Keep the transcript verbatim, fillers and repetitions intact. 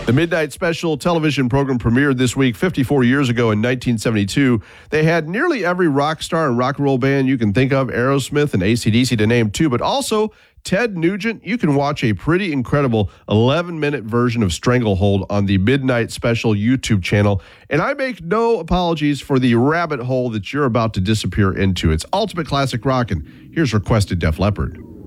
The Midnight Special television program premiered this week fifty-four years ago in nineteen seventy-two. They had nearly every rock star and rock and roll band you can think of, Aerosmith and A C D C to name two, but also Ted Nugent. You can watch a pretty incredible eleven-minute version of Stranglehold on the Midnight Special YouTube channel, and I make no apologies for the rabbit hole that you're about to disappear into. It's ultimate classic rock, and here's Requested Def Leppard.